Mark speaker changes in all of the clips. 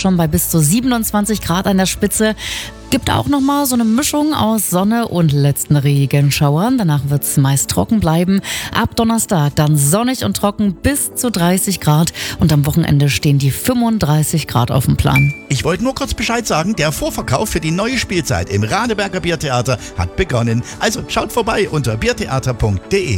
Speaker 1: schon bei bis zu 27 Grad an der Spitze. Gibt auch nochmal so eine Mischung aus Sonne und letzten Regenschauern. Danach wird es meist trocken bleiben. Ab Donnerstag dann sonnig und trocken bis zu 30 Grad. Und am Wochenende stehen die 35 Grad auf dem Plan.
Speaker 2: Ich wollte nur kurz Bescheid sagen, der Vorverkauf für die neue Spielzeit im Radeberger Biertheater hat begonnen. Also schaut vorbei unter biertheater.de.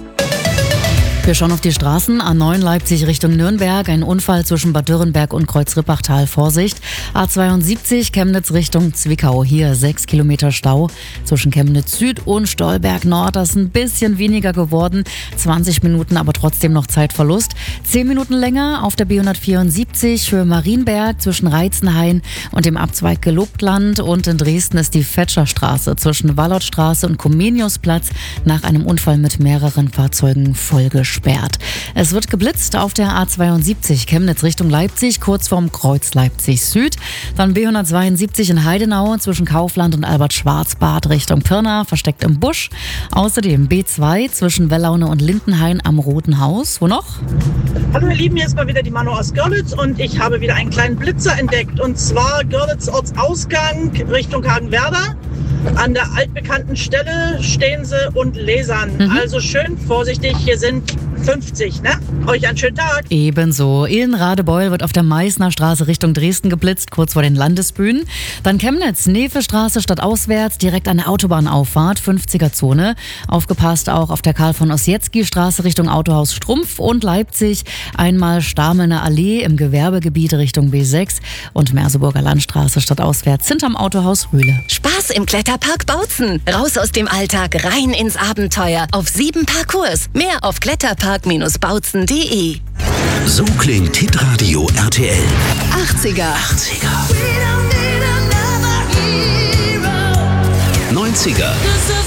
Speaker 1: Wir schauen auf die Straßen. A9 Leipzig Richtung Nürnberg. Ein Unfall zwischen Bad Dürrenberg und Kreuz-Rippachtal. Vorsicht. A72 Chemnitz Richtung Zwickau. Hier 6 Kilometer Stau zwischen Chemnitz Süd und Stolberg Nord. Das ist ein bisschen weniger geworden. 20 Minuten, aber trotzdem noch Zeitverlust. 10 Minuten länger auf der B174 für Marienberg zwischen Reitzenhain und dem Abzweig Gelobtland. Und in Dresden ist die Fetscherstraße zwischen Wallotstraße und Comeniusplatz nach einem Unfall mit mehreren Fahrzeugen vollgesperrt. Es wird geblitzt auf der A72 Chemnitz Richtung Leipzig, kurz vorm Kreuz Leipzig Süd. Dann B172 in Heidenau zwischen Kaufland und Albert-Schwarzbad Richtung Pirna, versteckt im Busch. Außerdem B2 zwischen Wellaune und Lindenhain am Roten Haus. Wo noch?
Speaker 3: Hallo ihr Lieben, hier ist mal wieder die Manu aus Görlitz und ich habe wieder einen kleinen Blitzer entdeckt. Und zwar Görlitz Ortsausgang Richtung Hagenwerder. An der altbekannten Stelle stehen sie und lasern. Also schön vorsichtig, hier sind 50, ne? Euch einen schönen Tag.
Speaker 1: Ebenso. In Radebeul wird auf der Meißner Straße Richtung Dresden geblitzt, kurz vor den Landesbühnen. Dann Chemnitz, Nevestraße stadtauswärts, direkt an der Autobahnauffahrt, 50er-Zone. Aufgepasst auch auf der Karl-von-Ossietzky-Straße Richtung Autohaus Strumpf und Leipzig. Einmal Stamelner Allee im Gewerbegebiet Richtung B6 und Merseburger Landstraße stadtauswärts hinterm Autohaus Rühle.
Speaker 4: Spaß im Kletterpark Bautzen. Raus aus dem Alltag, rein ins Abenteuer. Auf 7 Parcours. Mehr auf kletterpark-bautzen.de.
Speaker 5: So klingt Hitradio RTL.
Speaker 4: 80er.
Speaker 5: 90er.